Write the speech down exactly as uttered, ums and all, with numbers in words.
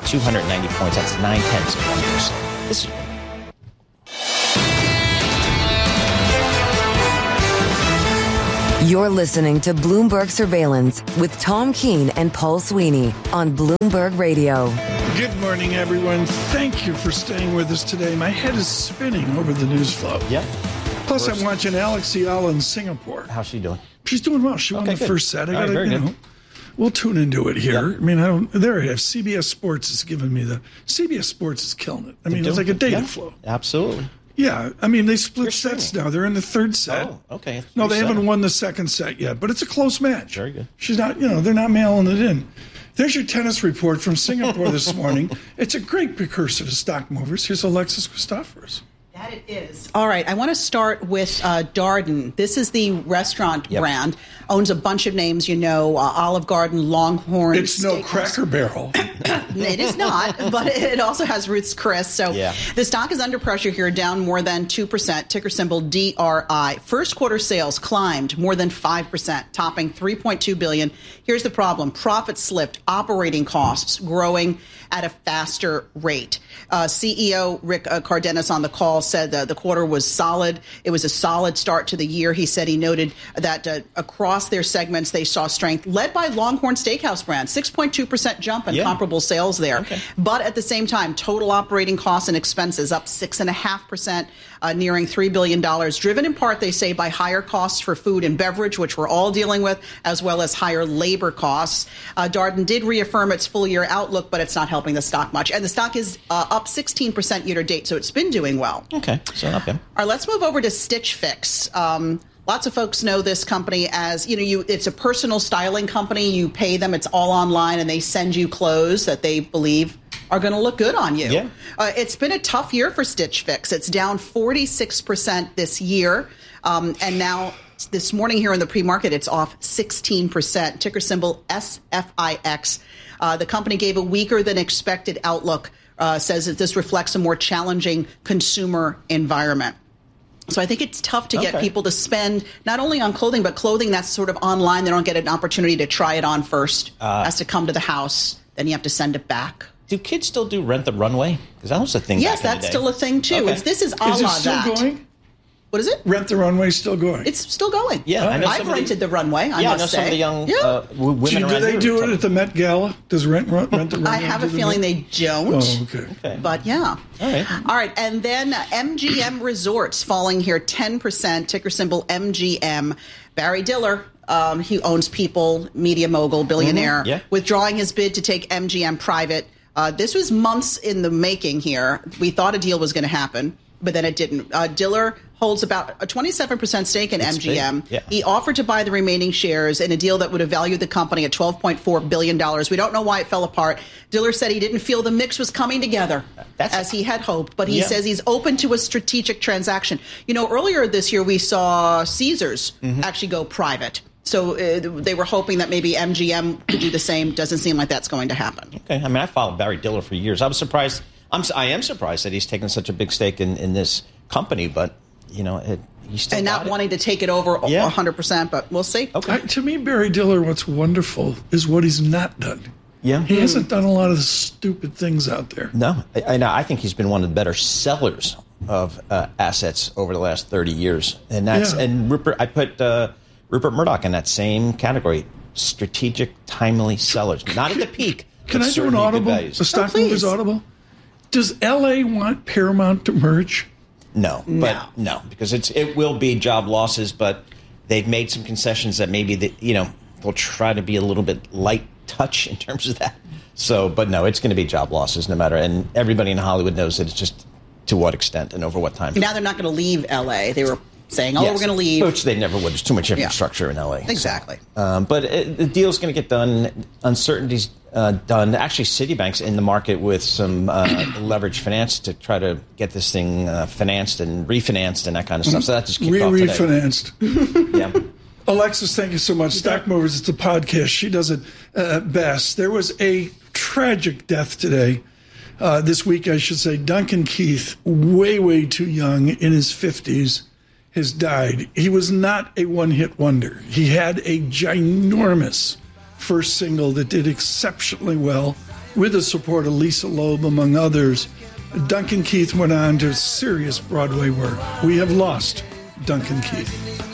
two hundred ninety points. That's nine tenths of one percent. This is You're listening to Bloomberg Surveillance with Tom Keene and Paul Sweeney on Bloomberg Radio. Good morning, everyone. Thank you for staying with us today. My head is spinning over the news flow. Yep. Plus, I'm watching Alex Ayala in Singapore. How's she doing? She's doing well. She won Okay, the good. first set. I All right, gotta, very you good. know, we'll tune into it here. Yep. I mean, I don't. There I have C B S Sports is giving me the C B S Sports is killing it. I mean, it's like a data Yeah, flow. Absolutely. Yeah, I mean, they split You're sets streaming. now. They're in the third set. Oh, okay. No, they Three haven't seven. won the second set yet, but it's a close match. Very good. She's not, you know, they're not mailing it in. There's your tennis report from Singapore this morning. It's a great precursor to stock movers. Here's Alexis Christoforous. That it is. All right, I want to start with uh, Darden. This is the restaurant Yep. brand. Owns a bunch of names, you know, uh, Olive Garden, Longhorn. It's no Steakhouse. Cracker Barrel. It is not, but it also has Ruth's Chris. So Yeah. the stock is under pressure here, down more than two percent, ticker symbol D R I. First quarter sales climbed more than five percent, topping three point two billion dollars. Here's the problem. Profits slipped, operating costs growing at a faster rate. Uh, C E O Rick uh, Cardenas on the call said uh, the quarter was solid. It was a solid start to the year. He said he noted that uh, across their segments, they saw strength led by Longhorn Steakhouse brand, six point two percent jump in Yeah. comparable sales there. Okay. But at the same time, total operating costs and expenses up six point five percent, uh, nearing three billion dollars, driven in part, they say, by higher costs for food and beverage, which we're all dealing with, as well as higher labor costs. Uh, Darden did reaffirm its full-year outlook, but it's not helping the stock much. And the stock is uh, up sixteen percent year-to-date, so it's been doing well. Okay. So not bad. All right, let's move over to Stitch Fix. Um, lots of folks know this company as, you know, you it's a personal styling company. You pay them, it's all online, and they send you clothes that they believe are going to look good on you. Yeah. Uh, it's been a tough year for Stitch Fix. It's down forty-six percent this year, um, and now this morning here in the pre-market, it's off sixteen percent. Ticker symbol S F I X. Uh, the company gave a weaker than expected outlook, uh, says that this reflects a more challenging consumer environment. So I think it's tough to get Okay. people to spend not only on clothing, but clothing that's sort of online. They don't get an opportunity to try it on first. Uh, has to come to the house. Then you have to send it back. Do kids still do Rent the Runway? Because that was a thing. Yes, back in the that's day. still a thing, too. Okay. It's, this is a Is it la still that. going? What is it? Rent the Runway still going? It's still going. Yeah, I know I've some of the- rented the runway, I yeah, I must know say. some of the young Yeah. uh, w- women do, do around they here do are it at the Met Gala? Does Rent, rent, rent the Runway? I have a do the feeling Met- they don't. Oh, okay. Okay. But yeah. All right. All right. And then uh, M G M Resorts falling here ten percent, ticker symbol M G M. Barry Diller, um, he owns People, media mogul, billionaire, Mm-hmm. Yeah. withdrawing his bid to take M G M private. Uh, this was months in the making here. We thought a deal was going to happen, but then it didn't. Uh, Diller holds about a twenty-seven percent stake in It's M G M. big, yeah. He offered to buy the remaining shares in a deal that would have valued the company at twelve point four billion dollars. We don't know why it fell apart. Diller said he didn't feel the mix was coming together That's- as he had hoped, but he Yeah. says he's open to a strategic transaction. You know, earlier this year we saw Caesars Mm-hmm. actually go private. So uh, they were hoping that maybe M G M could do the same. Doesn't seem like that's going to happen. Okay. I mean, I followed Barry Diller for years. I was surprised. I'm, I am surprised that he's taken such a big stake in, in this company, but, you know, it, he still And got not it. wanting to take it over Yeah. one hundred percent, but we'll see. Okay. I, to me, Barry Diller, what's wonderful is what he's not done. Yeah. He hasn't done a lot of the stupid things out there. No, I, I, know. I think he's been one of the better sellers of uh, assets over the last thirty years, and that's Yeah. and Rupert. I put uh, Rupert Murdoch in that same category: strategic, timely sellers. Not at the peak. Can but I do an certainly good audible? values. A stock please. movers audible? Does L A want Paramount to merge? No, but no, because it's it will be job losses, but they've made some concessions that maybe that you know they'll try to be a little bit light touch in terms of that. So, but no, it's going to be job losses no matter, and everybody in Hollywood knows that. It's just to what extent and over what time. Now they're not going to leave L A. They were saying, oh, Yes. we're going to leave. Which they never would. There's too much infrastructure in L A. Exactly. So, um, but it, the deal's going to get done. Uncertainty's uh, done. Actually, Citibank's in the market with some uh, leverage finance to try to get this thing uh, financed and refinanced and that kind of stuff. So that just kicked Re off today. refinanced. Yeah. Alexis, thank you so much. Stock Movers, it's a podcast. She does it uh, best. There was a tragic death today. Uh, this week, I should say. Duncan Keith, way, way too young, in his fifties, has died. He was not a one-hit wonder. He had a ginormous first single that did exceptionally well with the support of Lisa Loeb, among others. Duncan Keith went on to serious Broadway work. We have lost Duncan Keith.